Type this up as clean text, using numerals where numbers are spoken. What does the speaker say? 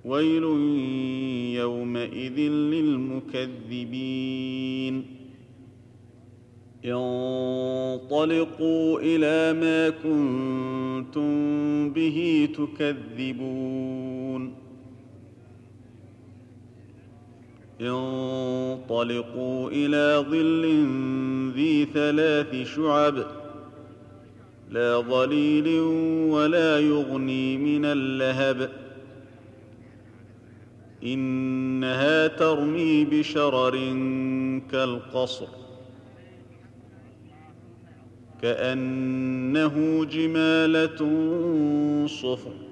ويل يومئذ للمكذبين انطلقوا إلى ما كنتم به تكذبون انطلقوا إلى ظل ذي 3 شعب لا ظليل ولا يغني من اللهب إنها ترمي بشرر كالقصر كأنه جمالة صفر